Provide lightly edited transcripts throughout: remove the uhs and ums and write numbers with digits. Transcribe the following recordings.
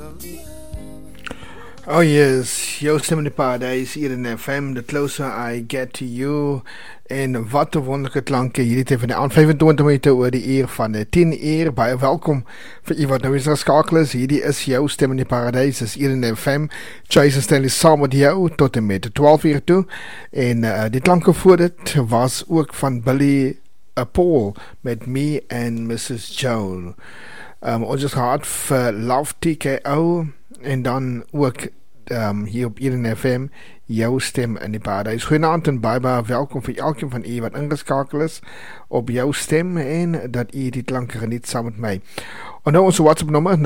Oh yes, jou stem in die paradijs hier in FM, The Closer I Get To You. En wat 'n wonderlike klanke hierdie tyd van die aand, 25 minute oor die uur van 10 uur. Baie welkom vir u wat nou weer geskakel is. Hierdie is jou stem in die paradijs, is hier in FM. Jason Stanley saam met jou tot en met 12 uur toe. En die klanke voor dit was ook van Billy Paul met Me and Mrs. Joel. Ons is gehad vir Love TKO en dan ook hier op Eden FM, jou stem in die paradijs. Goeienaand en baie welkom vir elkeen van u wat ingeskakel is op jou stem en dat u die klanke geniet saam met my. En nou ons WhatsApp nommer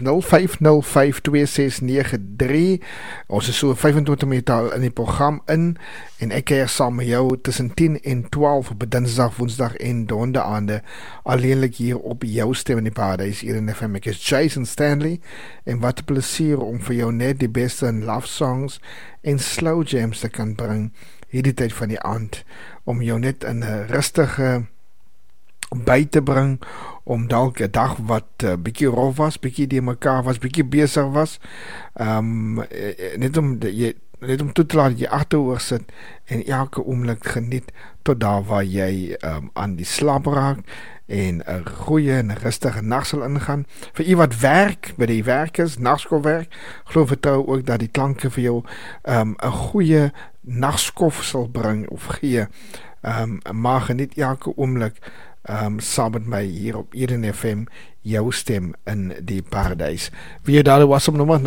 0605052693. Ons is so 25 minute in die program in en ek keer saam met jou tussen 10 en 12 op dinsdag, woensdag en donderdaande alleenlik hier op jou stem in die paradijs hier in FM. Ek is Jason Stanley en wat 'n plesier om vir jou net die beste in love songs en slow jams te kan bring hierdie tyd van die aand, om jou net in 'n rustige by te bring, om dalk 'n dag wat bietjie rof was, bietjie die mekaar was, bietjie besig was, net om toe te laat dat jy agteroor sit en elke oomblik geniet tot daar waar jy aan die slaap raak en 'n goeie en rustige nag sal ingaan. Vir u wat werk, by die werkers, nagskoolwerk, glo vertrou ook dat die klanke vir jou 'n goeie nagskof sal bring of gee. Maar geniet elke oomblik saam met my hier op Eden FM, jou stem in die paradijs. Wie daar die WhatsApp nommer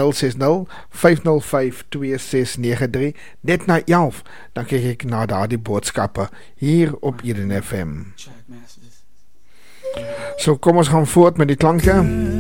060-505-2693, net na 11, dan kyk ek na daar die boodskappe hier op Eden FM. So kom ons gaan voort met die klanke.